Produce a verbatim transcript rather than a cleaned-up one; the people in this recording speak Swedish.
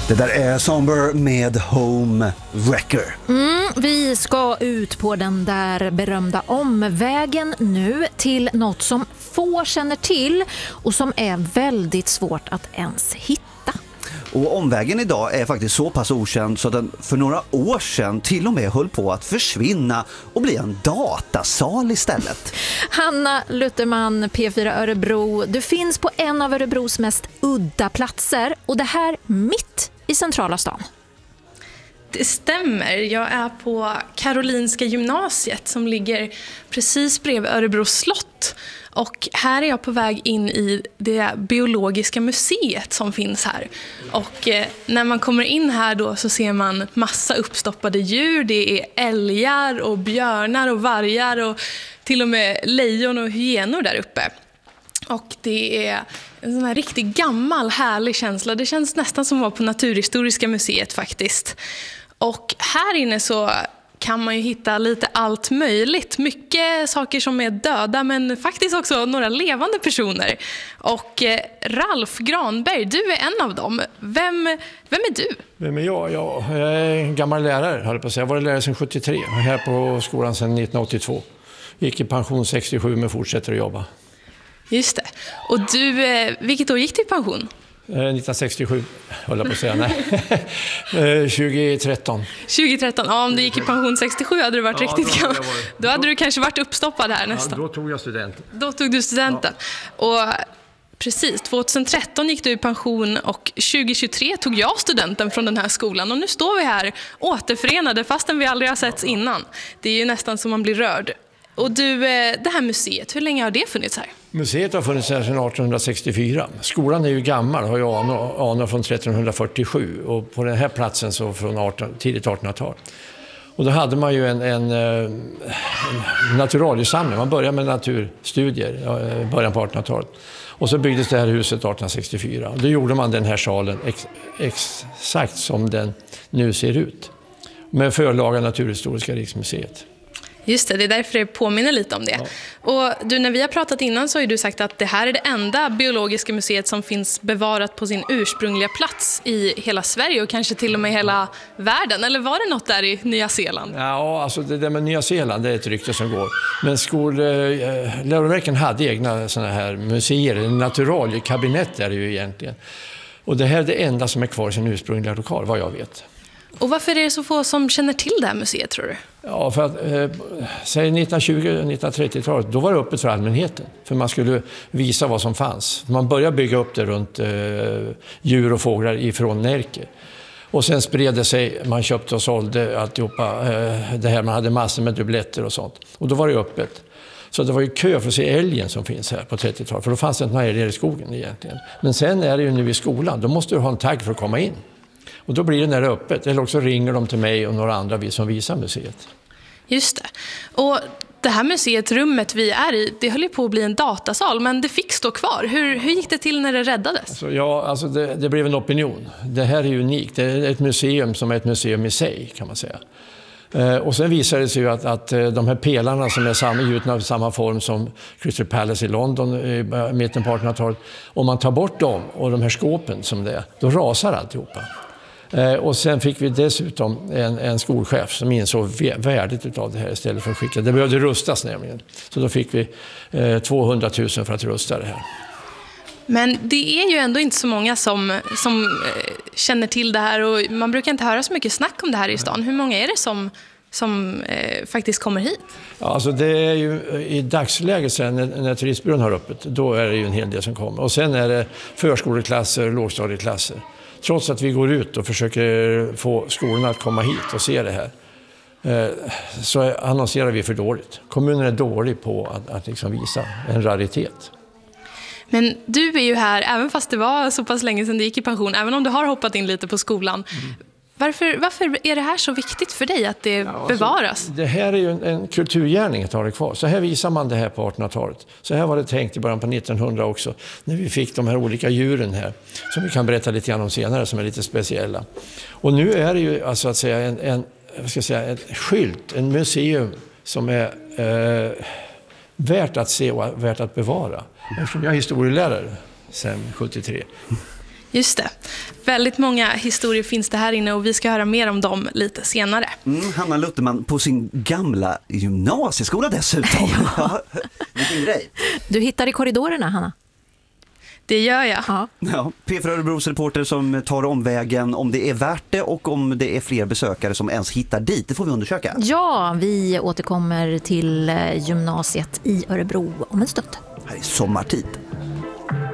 Det där är Somber med Home Wrecker. Mm, vi ska ut på den där berömda omvägen nu till något som få känner till och som är väldigt svårt att ens hitta. Och omvägen idag är faktiskt så pass okänd så att den för några år sedan till och med höll på att försvinna och bli en datasal istället. Hanna Lutterman, P fyra Örebro. Du finns på en av Örebros mest udda platser och det här mitt i centrala stan. Det stämmer. Jag är på Karolinska gymnasiet som ligger precis bredvid Örebro slott. Och här är jag på väg in i det biologiska museet som finns här. Och eh, när man kommer in här då så ser man massa uppstoppade djur. Det är älgar och björnar och vargar och till och med lejon och hyenor där uppe. Och det är en sån här riktigt gammal härlig känsla. Det känns nästan som att vara på Naturhistoriska museet faktiskt. Och här inne så kan man ju hitta lite allt möjligt. Mycket saker som är döda men faktiskt också några levande personer. Och eh, Ralf Granberg, du är en av dem. Vem, vem är du? Vem är jag? jag? Jag är en gammal lärare, höll på att säga. Jag var lärare sedan sjuttiotre, här på skolan sedan nittonhundraåttiotvå. Gick i pension sextiosju men fortsätter att jobba. Just det. Och du, eh, vilket år gick du i pension? nittonhundrasextiosju, höll jag på att säga. Nej. tjugohundratretton. tjugohundratretton, ja om du gick i pension sextiosju hade du varit ja, riktigt gammal. Då, då hade du kanske varit uppstoppad här nästan. Ja, då tog jag studenten. Då tog du studenten. Ja. Och precis, tjugohundratretton gick du i pension och tjugohundratjugotre tog jag studenten från den här skolan. Och nu står vi här återförenade fastän vi aldrig har setts innan. Det är ju nästan som man blir rörd. Och du, det här museet, hur länge har det funnits här? Museet har funnits här sedan artonhundrasextiofyra. Skolan är ju gammal, har ju anor, anor från trettonhundrafyrtiosju och på den här platsen så från arton, tidigt artonhundratal. Och då hade man ju en, en, en naturaliesamling. Man började med naturstudier i början på artonhundratalet. Och så byggdes det här huset artonhundrasextiofyra. Och då gjorde man den här salen ex, exakt som den nu ser ut. Med förlaga Naturhistoriska riksmuseet. Just det, det är därför det påminner lite om det. Ja. Och du, när vi har pratat innan så har ju du sagt att det här är det enda biologiska museet som finns bevarat på sin ursprungliga plats i hela Sverige och kanske till och med hela världen. Eller var det något där i Nya Zeeland? Ja, alltså det där med Nya Zeeland, det är ett rykte som går. Men skol, eh, läroverken hade egna såna här museer, naturaliekabinett är det ju egentligen. Och det här är det enda som är kvar i sin ursprungliga lokal, vad jag vet. Och varför är det så få som känner till det här museet, tror du? Ja, för att eh, säg nittonhundratjugo nittonhundratrettiotalet, då var det öppet för allmänheten. För man skulle visa vad som fanns. Man började bygga upp det runt eh, djur och fåglar ifrån Närke. Och sen spred det sig, man köpte och sålde alltihopa. Eh, det här, man hade massor med dubbletter och sånt. Och då var det öppet. Så det var ju kö för att se älgen som finns här på trettiotalet. För då fanns det inte några älgar i skogen egentligen. Men sen är det ju nu i skolan, då måste du ha en tagg för att komma in. Och då blir det när det är öppet. Eller också ringer de till mig och några andra som visar museet. Just det. Och det här museet, rummet vi är i, det höll ju på att bli en datasal. Men det fick stå kvar. Hur, hur gick det till när det räddades? Alltså, ja, alltså det, det blev en opinion. Det här är unikt. Det är ett museum som är ett museum i sig, kan man säga. Eh, och sen visade det sig ju att, att de här pelarna som är samma, gjutna av samma form som Crystal Palace i London i mitten på artonhundratalet. Om man tar bort dem och de här skåpen som det är, då rasar alltihopa. Och sen fick vi dessutom en, en skolchef som insåg värdet av det här istället för att skicka. Det behövde rustas nämligen. Så då fick vi eh, tvåhundratusen för att rusta det här. Men det är ju ändå inte så många som, som eh, känner till det här. Och man brukar inte höra så mycket snack om det här i stan. Hur många är det som, som eh, faktiskt kommer hit? Ja, alltså det är ju i dagsläget sen när, när turistbyrån har öppet. Då är det ju en hel del som kommer. Och sen är det förskoleklasser och lågstadieklasser. Trots att vi går ut och försöker få skolorna att komma hit och se det här så annonserar vi för dåligt. Kommunen är dålig på att, att liksom visa en raritet. Men du är ju här, även fast det var så pass länge sedan du gick i pension, även om du har hoppat in lite på skolan. Mm. Varför, varför är det här så viktigt för dig att det ja, alltså, bevaras? Det här är ju en, en kulturgärning att ha det kvar. Så här visar man det här på artonhundratalet. Så här var det tänkt i början på nittonhundra också. När vi fick de här olika djuren här. Som vi kan berätta lite grann om senare som är lite speciella. Och nu är det ju alltså att säga en, en, vad ska jag säga, en skylt, en museum som är eh, värt att se och värt att bevara. Eftersom jag är historielärare sedan sjuttiotre. Just det. Väldigt många historier finns det här inne och vi ska höra mer om dem lite senare. Mm, Hanna Lutterman på sin gamla gymnasieskola dessutom. Ja. Vilken grej. Du hittar i korridorerna, Hanna. Det gör jag. Ja. Ja, P fyra Örebros reporter som tar omvägen om det är värt det och om det är fler besökare som ens hittar dit. Det får vi undersöka. Ja, vi återkommer till gymnasiet i Örebro om en stund. Här är sommartid.